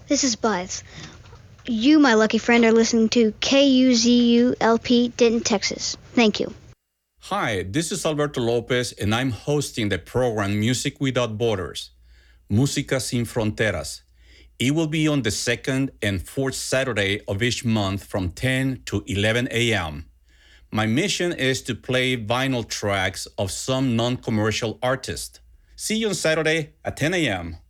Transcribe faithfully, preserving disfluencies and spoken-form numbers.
This is Blythe. You, my lucky friend, are listening to K U Z U L P Denton, Texas. Thank you. Hi, this is Alberto Lopez, and I'm hosting the program Music Without Borders, Música Sin Fronteras. It will be on the second and fourth Saturday of each month from ten to eleven a.m. My mission is to play vinyl tracks of some non-commercial artists. See you on Saturday at ten a.m.